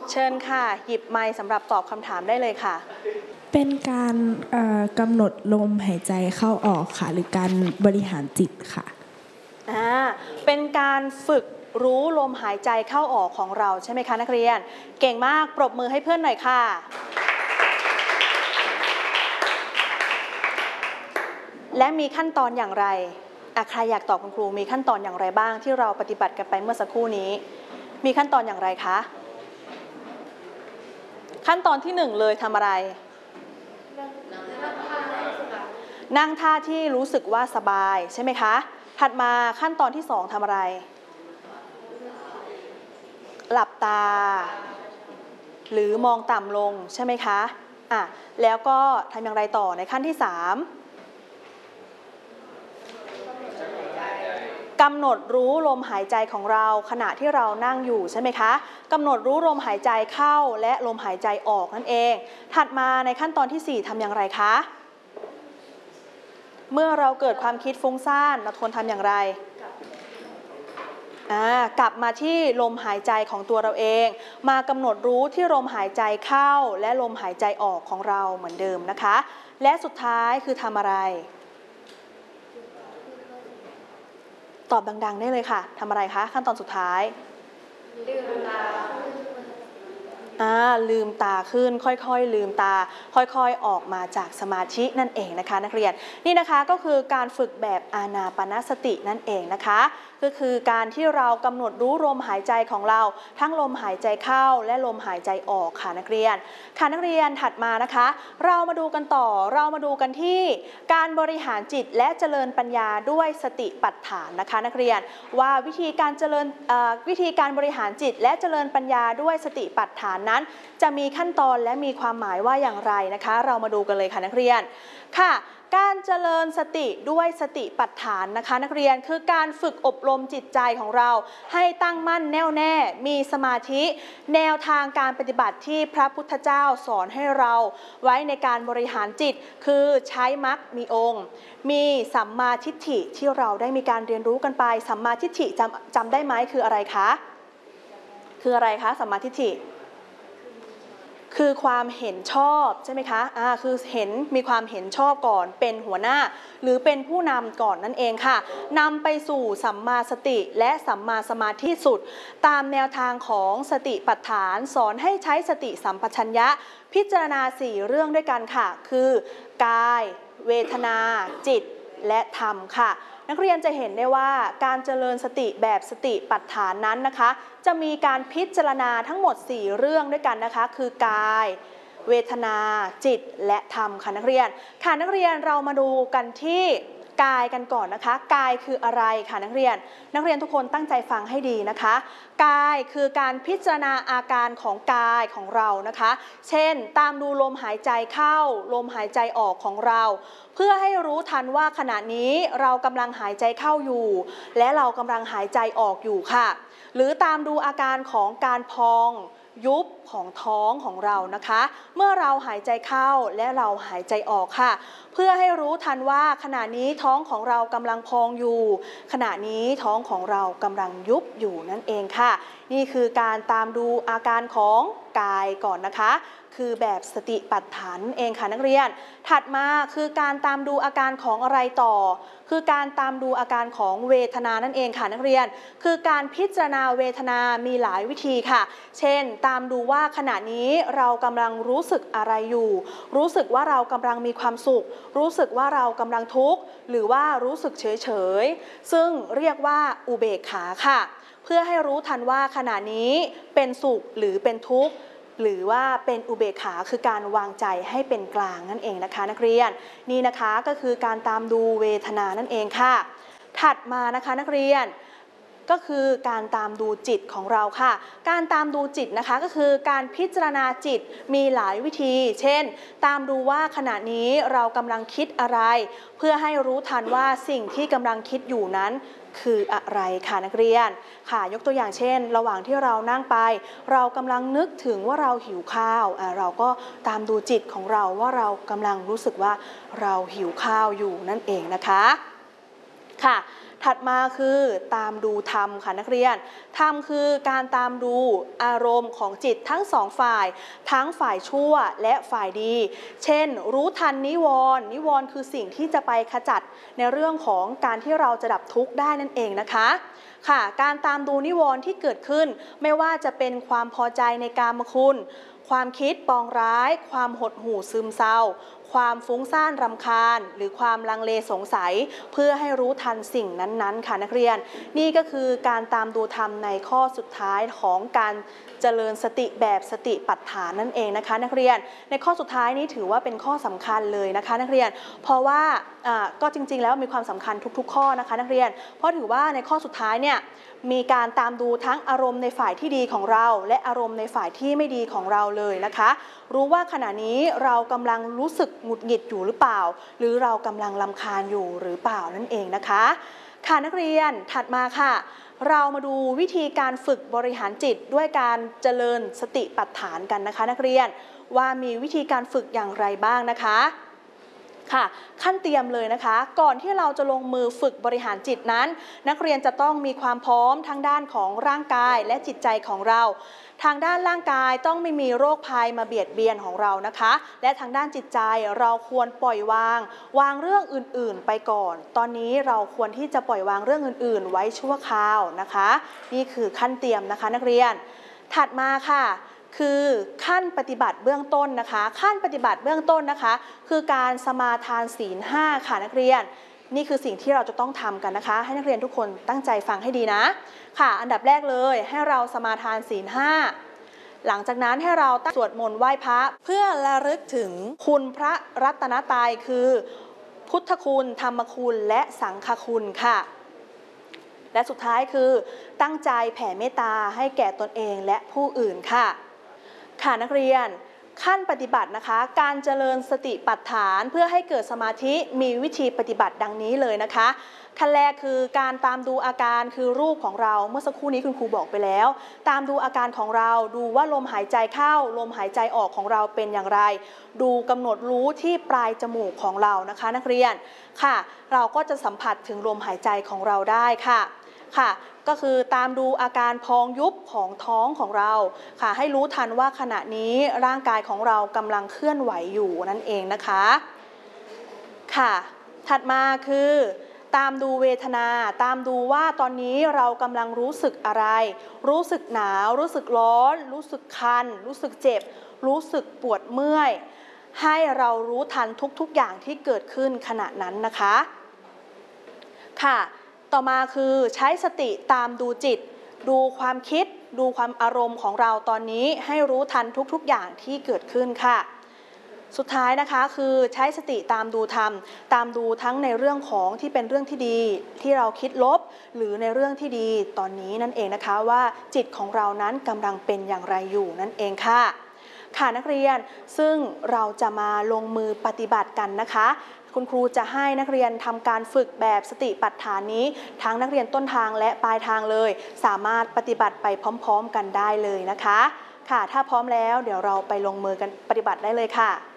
เชิญค่ะหยิบไมค์สำหรับตอบคำถามได้เลยค่ะเป็นการกำหนดลมหายใจเข้าออกค่ะหรือการบริหารจิตค่ะเป็นการฝึกรู้ลมหายใจเข้าออกของเราใช่ไหมคะนักเรียนเก่งมากปรบมือให้เพื่อนหน่อยค่ะและมีขั้นตอนอย่างไรใครอยากตอบคุณครูมีขั้นตอนอย่างไรบ้างที่เราปฏิบัติกันไปเมื่อสักครู่นี้มีขั้นตอนอย่างไรคะขั้นตอนที่1เลยทำอะไรนั่งท่าที่รู้สึกว่าสบายใช่ไหมคะถัดมาขั้นตอนที่2ทำอะไรหลับตาหรือมองต่ำลงใช่ไหมคะแล้วก็ทำอย่างไรต่อในขั้นที่3กำหนดรู้ลมหายใจของเราขณะที่เรานั่งอยู่ใช่ไหมคะกำหนดรู้ลมหายใจเข้าและลมหายใจออกนั่นเองถัดมาในขั้นตอนที่4ทำอย่างไรคะเมื่อเราเกิดความคิดฟุ้งซ่านเราควรทำอย่างไรกลับมาที่ลมหายใจของตัวเราเองมากำหนดรู้ที่ลมหายใจเข้าและลมหายใจออกของเราเหมือนเดิมนะคะและสุดท้ายคือทำอะไรตอบดังๆได้เลยค่ะทำอะไรคะขั้นตอนสุดท้ายลืมตาขึ้นค่อยๆลืมตาค่อยๆออกมาจากสมาธินั่นเองนะคะนักเรียนนี่นะคะก็คือการฝึกแบบอานาปานสตินั่นเองนะคะก็คือการที่เรากำหนดรู้ลมหายใจของเราทั้งลมหายใจเข้าและลมหายใจออกค่ะนักเรียนค่ะนักเรียนถัดมานะคะเรามาดูกันต่อเรามาดูกันที่การบริหารจิตและเจริญปัญญาด้วยสติปัฏฐานนะคะนักเรียนว่าวิธีการบริหารจิตและเจริญปัญญาด้วยสติปัฏฐานนั้นจะมีขั้นตอนและมีความหมายว่าอย่างไรนะคะเรามาดูกันเลยค่ะนักเรียนค่ะการเจริญสติด้วยสติปัฏฐานนะคะนักเรียนคือการฝึกอบรมจิตใจของเราให้ตั้งมั่นแน่วแน่มีสมาธิแนวทางการปฏิบัติที่พระพุทธเจ้าสอนให้เราไว้ในการบริหารจิตคือใช้มรรคมีองค์มีสัมมาทิฏฐิที่เราได้มีการเรียนรู้กันไปสัมมาทิฏฐิจำได้ไหมคืออะไรคะคืออะไรคะสัมมาทิฏฐิคือความเห็นชอบใช่ไหมคะคือมีความเห็นชอบก่อนเป็นหัวหน้าหรือเป็นผู้นำก่อนนั่นเองค่ะนำไปสู่สัมมาสติและสัมมาสมาธิสุดตามแนวทางของสติปัฏฐานสอนให้ใช้สติสัมปชัญญะพิจารณา4เรื่องด้วยกันค่ะคือกายเวทนาจิตและธรรมค่ะนักเรียนจะเห็นได้ว่าการเจริญสติแบบสติปัฏฐานนั้นนะคะจะมีการพิจารณาทั้งหมด4เรื่องด้วยกันนะคะคือกายเวทนาจิตและธรรมค่ะนักเรียนค่ะนักเรียนเรามาดูกันที่กายกันก่อนนะคะกายคืออะไรค่ะนักเรียนทุกคนตั้งใจฟังให้ดีนะคะกายคือการพิจารณาอาการของกายของเรานะคะเช่นตามดูลมหายใจเข้าลมหายใจออกของเราเพื่อให้รู้ทันว่าขณะนี้เรากำลังหายใจเข้าอยู่และเรากำลังหายใจออกอยู่ค่ะหรือตามดูอาการของการพองยุบของท้องของเรานะคะเมื่อเราหายใจเข้าและเราหายใจออกค่ะเพื่อให้รู้ทันว่าขณะนี้ท้องของเรากำลังพองอยู่ขณะนี้ท้องของเรากำลังยุบอยู่นั่นเองค่ะนี่คือการตามดูอาการของกายก่อนนะคะคือแบบสติปัฏฐานเองค่ะนักเรียนถัดมาคือการตามดูอาการของอะไรต่อคือการตามดูอาการของเวทนานั่นเองค่ะนักเรียนคือการพิจารณาเวทนามีหลายวิธีค่ะเช่นตามดูว่าขณะนี้เรากำลังรู้สึกอะไรอยู่รู้สึกว่าเรากำลังมีความสุขรู้สึกว่าเรากำลังทุกข์หรือว่ารู้สึกเฉยๆซึ่งเรียกว่าอุเบกขาค่ะเพื่อให้รู้ทันว่าขณะนี้เป็นสุขหรือเป็นทุกข์หรือว่าเป็นอุเบกขาคือการวางใจให้เป็นกลางนั่นเองนะคะนักเรียนนี่นะคะก็คือการตามดูเวทนานั่นเองค่ะถัดมานะคะนักเรียนก็คือการตามดูจิตของเราค่ะการตามดูจิตนะคะก็คือการพิจารณาจิตมีหลายวิธีเช่นตามดูว่าขณะนี้เรากำลังคิดอะไรเพื่อให้รู้ทันว่าสิ่งที่กำลังคิดอยู่นั้นคืออะไรค่ะนักเรียนค่ะยกตัวอย่างเช่นระหว่างที่เรานั่งไปเรากำลังนึกถึงว่าเราหิวข้าวเราก็ตามดูจิตของเราว่าเรากำลังรู้สึกว่าเราหิวข้าวอยู่นั่นเองนะคะค่ะถัดมาคือตามดูธรรมค่ะนักเรียนธรรมคือการตามดูอารมณ์ของจิตทั้งสองฝ่ายทั้งฝ่ายชั่วและฝ่ายดีเช่นรู้ทันนิวรณ์นิวรณ์คือสิ่งที่จะไปขจัดในเรื่องของการที่เราจะดับทุกข์ได้นั่นเองนะคะค่ะการตามดูนิวรณ์ที่เกิดขึ้นไม่ว่าจะเป็นความพอใจในกามคุณความคิดปองร้ายความหดหู่ซึมเศร้าความฟุ้งซ่านรำคาญหรือความลังเลสงสัยเพื่อให้รู้ทันสิ่งนั้นๆค่ะนักเรียนนี่ก็คือการตามดูธรรมในข้อสุดท้ายของการเจริญสติแบบสติปัฏฐานนั่นเองนะคะนักเรียนในข้อสุดท้ายนี้ถือว่าเป็นข้อสำคัญเลยนะคะนักเรียนเพราะว่าก็จริงๆแล้วมีความสำคัญทุกๆข้อนะคะนักเรียนเพราะถือว่าในข้อสุดท้ายเนี่ยมีการตามดูทั้งอารมณ์ในฝ่ายที่ดีของเราและอารมณ์ในฝ่ายที่ไม่ดีของเราเลยนะคะรู้ว่าขณะนี้เรากำลังรู้สึกหงุดหงิดอยู่หรือเปล่าหรือเรากำลังรำคาญอยู่หรือเปล่านั่นเองนะคะค่ะนักเรียนถัดมาค่ะเรามาดูวิธีการฝึกบริหารจิตด้วยการเจริญสติปัฏฐานกันนะคะนักเรียนว่ามีวิธีการฝึกอย่างไรบ้างนะคะค่ะขั้นเตรียมเลยนะคะก่อนที่เราจะลงมือฝึกบริหารจิตนั้นนักเรียนจะต้องมีความพร้อมทั้งด้านของร่างกายและจิตใจของเราทางด้านร่างกายต้องไม่มีโรคภัยมาเบียดเบียนของเรานะคะและทางด้านจิตใจเราควรปล่อยวางเรื่องอื่นๆไปก่อนตอนนี้เราควรที่จะปล่อยวางเรื่องอื่นๆไว้ชั่วคราวนะคะนี่คือขั้นเตรียมนะคะนักเรียนถัดมาค่ะคือขั้นปฏิบัติเบื้องต้นนะคะขั้นปฏิบัติเบื้องต้นนะคะคือการสมาทานศีล 5ค่ะนักเรียนนี่คือสิ่งที่เราจะต้องทำกันนะคะให้นักเรียนทุกคนตั้งใจฟังให้ดีนะค่ะอันดับแรกเลยให้เราสมาทานศีล 5หลังจากนั้นให้เราสวดมนต์ไหว้พระเพื่อระลึกถึงคุณพระรัตนตรัยคือพุทธคุณธรรมคุณและสังฆคุณค่ะและสุดท้ายคือตั้งใจแผ่เมตตาให้แก่ตนเองและผู้อื่นค่ะค่ะนักเรียนขั้นปฏิบัตินะคะการเจริญสติปัฏฐานเพื่อให้เกิดสมาธิมีวิธีปฏิบัติดังนี้เลยนะคะขั้นแรกคือการตามดูอาการคือรูปของเราเมื่อสักครู่นี้คุณครูบอกไปแล้วตามดูอาการของเราดูว่าลมหายใจเข้าลมหายใจออกของเราเป็นอย่างไรดูกำหนดรู้ที่ปลายจมูกของเรานะคะนักเรียนค่ะเราก็จะสัมผัสถึงลมหายใจของเราได้ค่ะก็คือตามดูอาการพองยุบของท้องของเราค่ะให้รู้ทันว่าขณะนี้ร่างกายของเรากำลังเคลื่อนไหวอยู่นั่นเองนะคะค่ะถัดมาคือตามดูเวทนาตามดูว่าตอนนี้เรากำลังรู้สึกอะไรรู้สึกหนาวรู้สึกร้อนรู้สึกคันรู้สึกเจ็บรู้สึกปวดเมื่อยให้เรารู้ทันทุกๆอย่างที่เกิดขึ้นขณะนั้นนะคะค่ะต่อมาคือใช้สติตามดูจิตดูความคิดดูความอารมณ์ของเราตอนนี้ให้รู้ทันทุกๆอย่างที่เกิดขึ้นค่ะสุดท้ายนะคะคือใช้สติตามดูธรรมตามดูทั้งในเรื่องของที่เป็นเรื่องที่ดีที่เราคิดลบหรือในเรื่องที่ดีตอนนี้นั่นเองนะคะว่าจิตของเรานั้นกำลังเป็นอย่างไรอยู่นั่นเองค่ะนักเรียนซึ่งเราจะมาลงมือปฏิบัติกันนะคะคุณครูจะให้นักเรียนทำการฝึกแบบสติปัฏฐานนี้ทั้งนักเรียนต้นทางและปลายทางเลยสามารถปฏิบัติไปพร้อมๆกันได้เลยนะคะถ้าพร้อมแล้วเดี๋ยวเราไปลงมือกันปฏิบัติได้เลยค่ะ